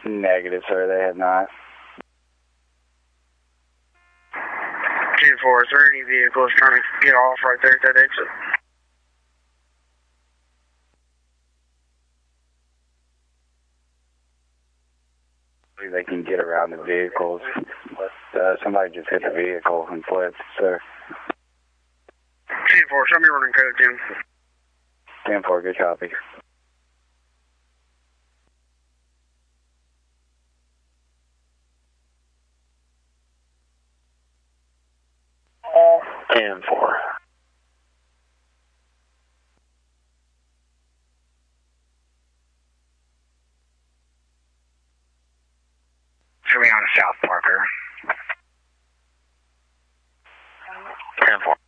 Negative, sir, they have not. 10-4, is there any vehicles trying to get off right there at that exit? They can get around the vehicles. Somebody just hit the vehicle and fled, sir. 10-4, show me running code, Jim. 10-4, good copy. Ten four. Show me on South Parker. 10-4.